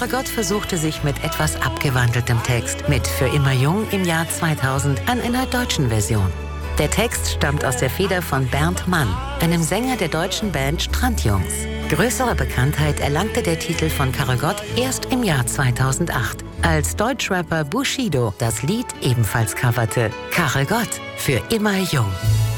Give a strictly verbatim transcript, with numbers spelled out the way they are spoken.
Karel Gott versuchte sich mit etwas abgewandeltem Text mit Für immer jung im Jahr zweitausend an einer deutschen Version. Der Text stammt aus der Feder von Bernd Mann, einem Sänger der deutschen Band Strandjungs. Größere Bekanntheit erlangte der Titel von Karel Gott erst im Jahr zweitausendacht, als Deutschrapper Bushido das Lied ebenfalls coverte. Karel Gott, Für immer jung.